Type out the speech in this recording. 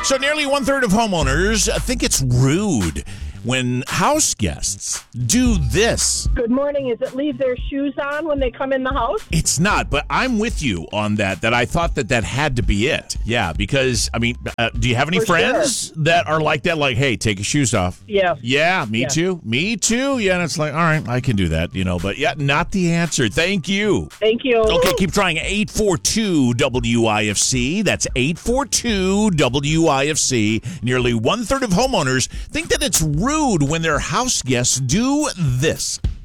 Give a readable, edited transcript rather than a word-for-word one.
So nearly 1/3 of homeowners think it's rude when house guests do this. Good morning. Is it leave their shoes on when they come in the house? It's not, but I'm with you on that I thought that had to be it. Yeah, because, I mean, do you have any For friends that are like that? Like, hey, take your shoes off. Yeah. Yeah, me too. Me too. Yeah, and it's like, all right, I can do that, but yeah, not the answer. Thank you. Thank you. Okay, keep trying. 842-WIFC. That's 842-WIFC. Nearly 1/3 of homeowners think that it's rude when their house guests do this.